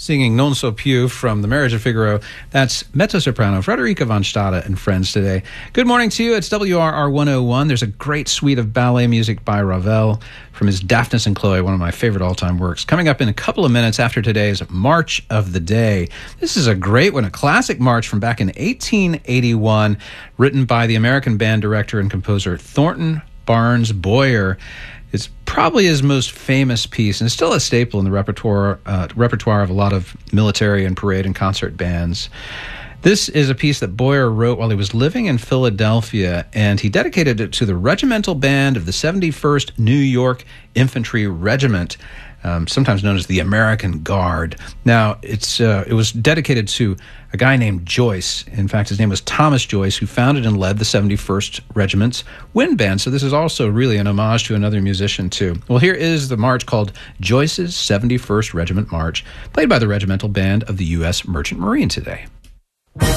singing Non So Più from The Marriage of Figaro. That's mezzo-soprano Frederica von Stade and friends today. Good morning to you. It's WRR 101. There's a great suite of ballet music by Ravel from his Daphnis and Chloe, one of my favorite all-time works. Coming up in a couple of minutes after today's March of the Day. This is a great one, a classic march from back in 1881, written by the American band director and composer Thornton Barnes Boyer. It's probably his most famous piece, and it's still a staple in the repertoire of a lot of military and parade and concert bands. This is a piece that Boyer wrote while he was living in Philadelphia, and he dedicated it to the regimental band of the 71st New York Infantry Regiment, sometimes known as the American Guard. Now, it was dedicated to a guy named Joyce. In fact, his name was Thomas Joyce, who founded and led the 71st Regiment's wind band. So this is also really an homage to another musician, too. Well, here is the march called Joyce's 71st Regiment March, played by the regimental band of the U.S. Merchant Marine today.